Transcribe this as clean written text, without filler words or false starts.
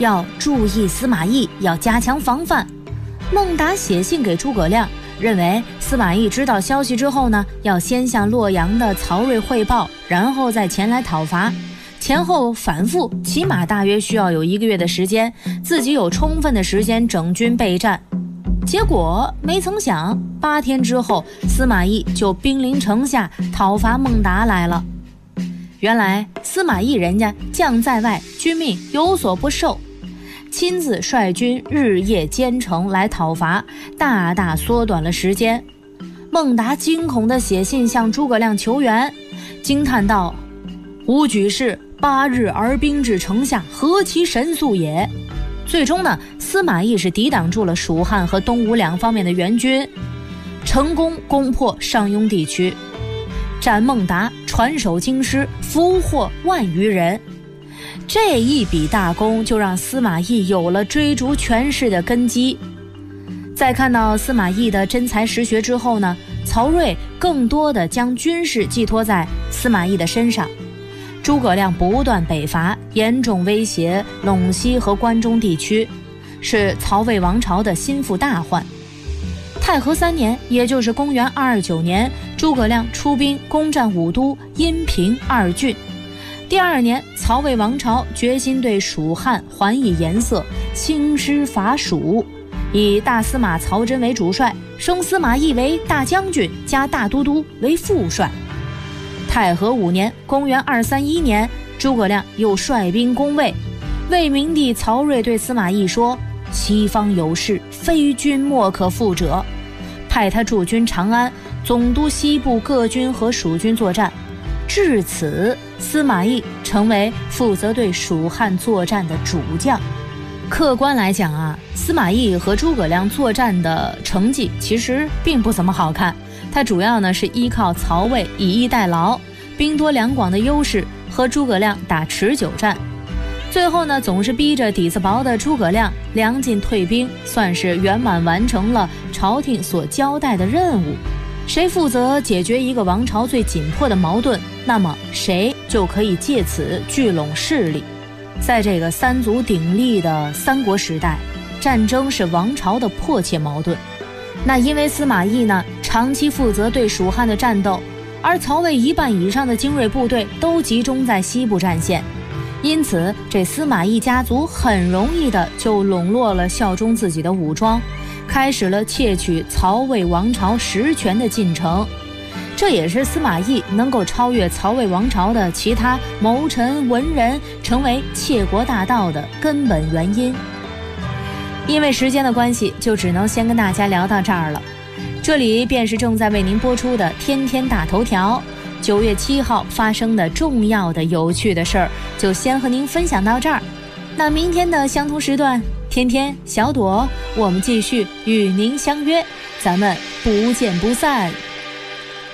要注意司马懿，要加强防范。孟达写信给诸葛亮，认为司马懿知道消息之后呢，要先向洛阳的曹睿汇报，然后再前来讨伐，前后反复，起码大约需要有1个月的时间，自己有充分的时间整军备战。结果没曾想，8天之后，司马懿就兵临城下讨伐孟达来了。原来司马懿人家将在外，军命有所不受，亲自率军日夜兼程来讨伐，大大缩短了时间。孟达惊恐地写信向诸葛亮求援，惊叹道：“吾举事8日而兵至城下，何其神速也！”最终呢，司马懿是抵挡住了蜀汉和东吴2方面的援军，成功攻破上庸地区，斩孟达，传首京师，俘获10000余人。这一笔大功就让司马懿有了追逐权势的根基。在看到司马懿的真才实学之后呢，曹睿更多的将军事寄托在司马懿的身上。诸葛亮不断北伐，严重威胁陇西和关中地区，是曹魏王朝的心腹大患。太和3年，也就是公元229年，诸葛亮出兵攻占武都、阴平2郡。第2年，曹魏王朝决心对蜀汉还以颜色，兴师伐蜀，以大司马曹真为主帅，升司马懿为大将军加大都督为副帅。太和5年，公元231年，诸葛亮又率兵攻魏。魏明帝曹睿对司马懿说：“西方有事，非君莫可负者。”派他驻军长安，总督西部各军和蜀军作战。至此，司马懿成为负责对蜀汉作战的主将。客观来讲啊，司马懿和诸葛亮作战的成绩其实并不怎么好看。他主要呢是依靠曹魏以逸待劳，兵多粮广的优势和诸葛亮打持久战。最后呢，总是逼着底子薄的诸葛亮粮尽退兵，算是圆满完成了朝廷所交代的任务。谁负责解决一个王朝最紧迫的矛盾，那么谁就可以借此聚拢势力。在这个3足鼎立的三国时代，战争是王朝的迫切矛盾。那因为司马懿呢，长期负责对蜀汉的战斗，而曹魏1半以上的精锐部队都集中在西部战线，因此这司马懿家族很容易的就笼络了效忠自己的武装，开始了窃取曹魏王朝实权的进程。这也是司马懿能够超越曹魏王朝的其他谋臣文人，成为窃国大盗的根本原因。因为时间的关系，就只能先跟大家聊到这儿了。这里便是正在为您播出的天天大头条。9月7号发生的重要的有趣的事儿，就先和您分享到这儿。那明天的相同时段，天天小朵，我们继续与您相约，咱们不见不散。